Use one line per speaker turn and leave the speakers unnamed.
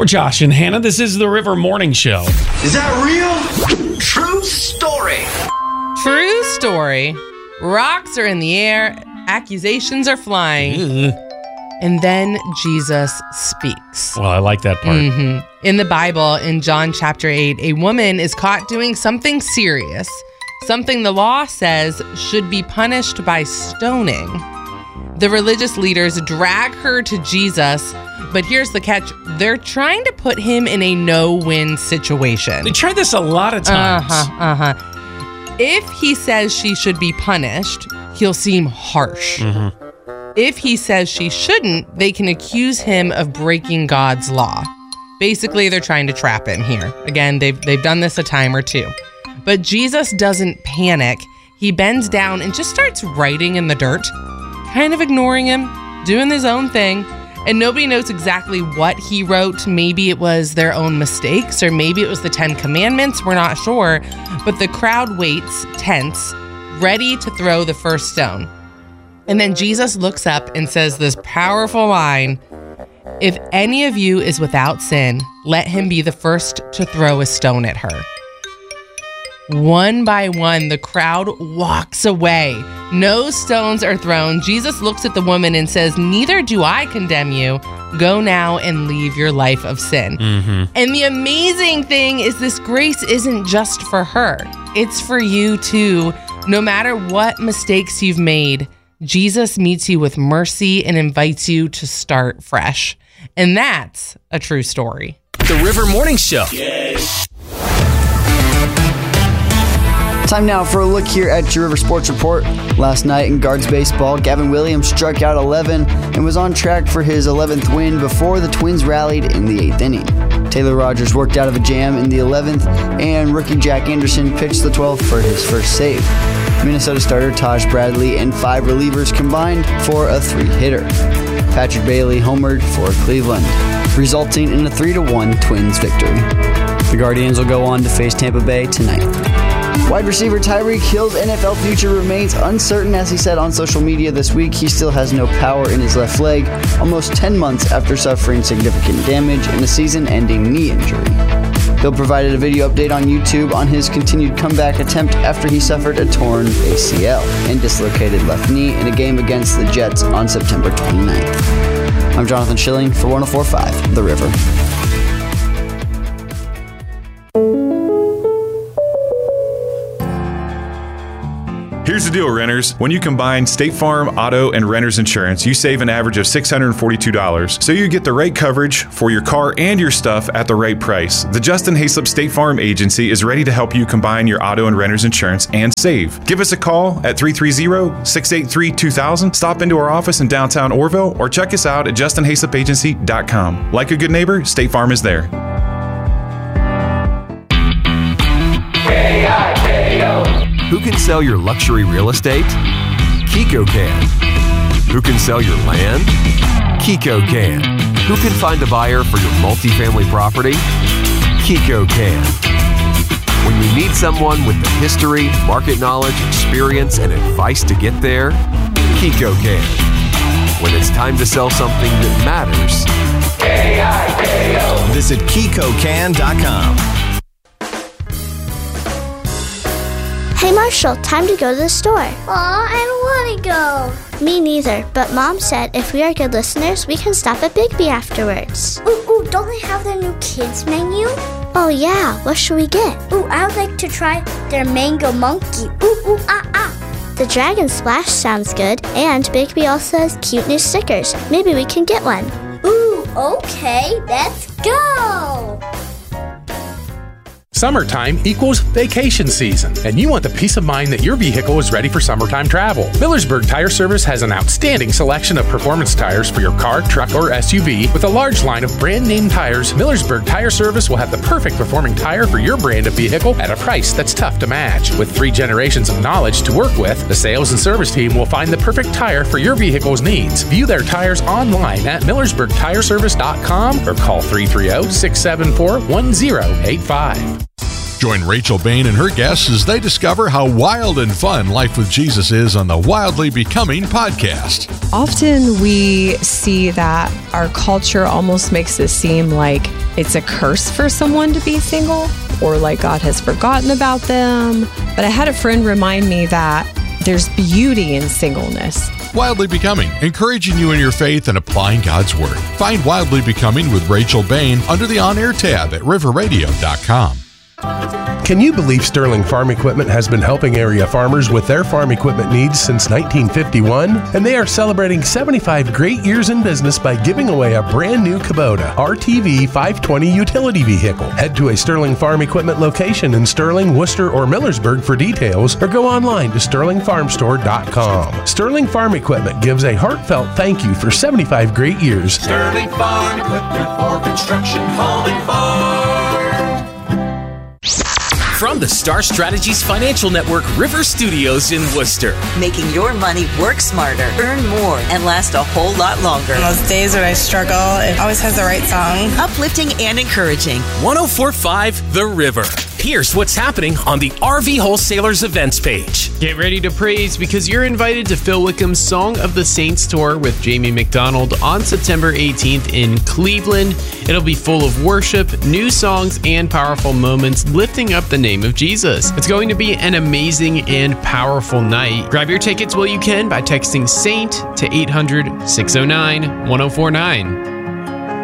We're Josh and Hannah. This is the River Morning Show.
Is that real? True story.
True story. Rocks are in the air. Accusations are flying. And then Jesus speaks.
Well, I like that part.
In the Bible, in John chapter 8, a woman is caught doing something serious, something the law says should be punished by stoning. The religious leaders drag her to Jesus, but here's the catch. They're trying to put him in a no-win situation.
They tried this a lot of times.
If he says she should be punished, he'll seem harsh. If he says she shouldn't, they can accuse him of breaking God's law. Basically, they're trying to trap him here. Again, they've done this a time or two. But Jesus doesn't panic. He bends down and just starts writing in the dirt, kind of ignoring him, doing his own thing. And nobody knows exactly what he wrote. Maybe it was their own mistakes, or maybe it was the 10 Commandments. We're not sure. But the crowd waits, tense, ready to throw the first stone. And then Jesus looks up and says this powerful line, "If any of you is without sin, let him be the first to throw a stone at her." One by one, the crowd walks away. No stones are thrown. Jesus looks at the woman and says, "Neither do I condemn you. Go now and leave your life of sin." And the amazing thing is this grace isn't just for her. It's for you too. No matter what mistakes you've made, Jesus meets you with mercy and invites you to start fresh. And that's a true story.
The River Morning Show.
Time now for a look here at your River Sports Report. Last night in Guards baseball, Gavin Williams struck out 11 and was on track for his 11th win before the Twins rallied in the 8th inning. Taylor Rogers worked out of a jam in the 11th, and rookie Jack Anderson pitched the 12th for his first save. Minnesota starter Taj Bradley and 5 relievers combined for a 3-hitter. Patrick Bailey homered for Cleveland, resulting in a 3-1 Twins victory. The Guardians will go on to face Tampa Bay tonight. Wide receiver Tyreek Hill's NFL future remains uncertain. As he said on social media this week, he still has no power in his left leg, almost 10 months after suffering significant damage in a season-ending knee injury. Hill provided a video update on YouTube on his continued comeback attempt after he suffered a torn ACL and dislocated left knee in a game against the Jets on September 29th. I'm Jonathan Schilling for 104.5 The River.
Here's the deal, renters. When you combine State Farm, auto, and renter's insurance, you save an average of $642. So you get the right coverage for your car and your stuff at the right price. The Justin Hayslip State Farm Agency is ready to help you combine your auto and renter's insurance and save. Give us a call at 330-683-2000. Stop into our office in downtown Orville or check us out at justinhayslapagency.com. Like a good neighbor, State Farm is there.
Who can sell your luxury real estate? Kiko can. Who can sell your land? Kiko can. Who can find a buyer for your multifamily property? Kiko can. When you need someone with the history, market knowledge, experience, and advice to get there, Kiko can. When it's time to sell something that matters,
K-I-K-O. Visit KikoCan.com.
Hey Marshall, time to go to the store.
Aw, I don't want to go.
Me neither, but Mom said if we are good listeners, we can stop at Bigby afterwards.
Ooh, don't they have their new kids menu?
Oh yeah, what should we get?
Ooh, I would like to try their mango monkey. Ooh, ah.
The Dragon Splash sounds good, and Bigby also has cute new stickers. Maybe we can get one.
Ooh, okay, let's go.
Summertime equals vacation season, and you want the peace of mind that your vehicle is ready for summertime travel. Millersburg Tire Service has an outstanding selection of performance tires for your car, truck, or SUV. With a large line of brand name tires, Millersburg Tire Service will have the perfect performing tire for your brand of vehicle at a price that's tough to match. With 3 generations of knowledge to work with, the sales and service team will find the perfect tire for your vehicle's needs. View their tires online at millersburgtireservice.com or call 330-674-1085.
Join Rachel Bain and her guests as they discover how wild and fun life with Jesus is on the Wildly Becoming podcast.
Often we see that our culture almost makes it seem like it's a curse for someone to be single, or like God has forgotten about them. But I had a friend remind me that there's beauty in singleness.
Wildly Becoming, encouraging you in your faith and applying God's Word. Find Wildly Becoming with Rachel Bain under the On Air tab at riverradio.com.
Can you believe Sterling Farm Equipment has been helping area farmers with their farm equipment needs since 1951? And they are celebrating 75 great years in business by giving away a brand new Kubota RTV 520 utility vehicle. Head to a Sterling Farm Equipment location in Sterling, Worcester, or Millersburg for details, or go online to sterlingfarmstore.com. Sterling Farm Equipment gives a heartfelt thank you for 75 great years.
Sterling Farm Equipment for construction, home, and farm.
From the Star Strategies Financial Network River Studios in Worcester.
Making your money work smarter, earn more, and last a whole lot longer.
On those days when I struggle, it always has the right song.
Uplifting and encouraging.
104.5 The River. Here's what's happening on the RV Wholesalers events page.
Get ready to praise because you're invited to Phil Wickham's Song of the Saints tour with Jamie McDonald on September 18th in Cleveland. It'll be full of worship, new songs, and powerful moments lifting up the name of Jesus. It's going to be an amazing and powerful night. Grab your tickets while you can by texting SAINT to 800-609-1049.